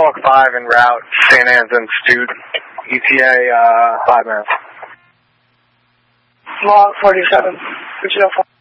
Norwalk 5 en route, St. Anne's Institute, ETA 5 minutes. Log 47, 205.